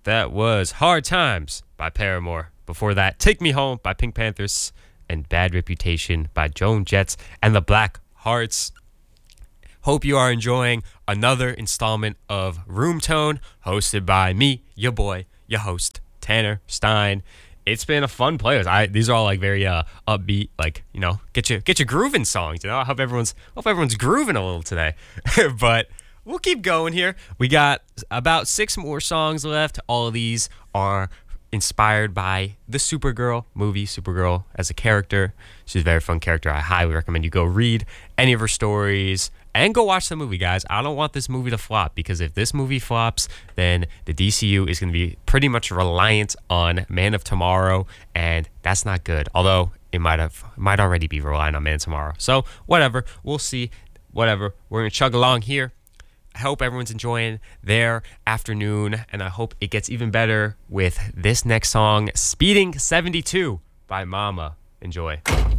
That was Hard Times by Paramore. Before that, Take Me Home by Pink Panthers and Bad Reputation by Joan Jett and the Black Hearts. Hope you are enjoying another installment of Room Tone, hosted by me, your boy, your host, Tanner Stein. It's been a fun playlist. These are all like very upbeat, like, you know, get your grooving songs. You know, I hope everyone's grooving a little today. But we'll keep going here. We got about 6 more songs left. All of these are inspired by the Supergirl movie. Supergirl as a character. She's a very fun character. I highly recommend you go read any of her stories and go watch the movie, guys. I don't want this movie to flop, because if this movie flops, then the DCU is going to be pretty much reliant on Man of Tomorrow, and that's not good. Although it might already be relying on Man of Tomorrow. So whatever, we'll see. Whatever, we're going to chug along here. I hope everyone's enjoying their afternoon, and I hope it gets even better with this next song, Speeding 72 by Mama. Enjoy.